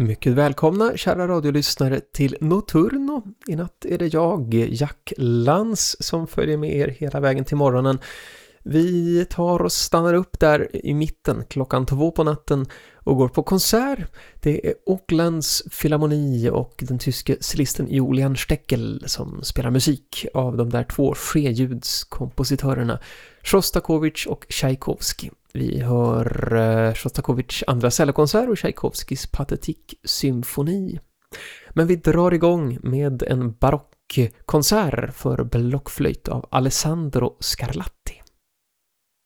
Mycket välkomna, kära radiolyssnare, till Nocturno. I natt är det jag, Jack Lantz, som följer med er hela vägen till morgonen. Vi tar och stannar upp där i mitten klockan 2 på natten och går på konsert. Det är Aucklands Filharmoni och den tyske cellisten Julian Steckel som spelar musik av de där 2 skeljudkompositörerna Shostakovich och Tchaikovsky. Vi hör Shostakovich andra cellokonsert och Tchaikovskys Pathetique-symfoni. Men vi drar igång med en barockkonsert för blockflöjt av Alessandro Scarlatti.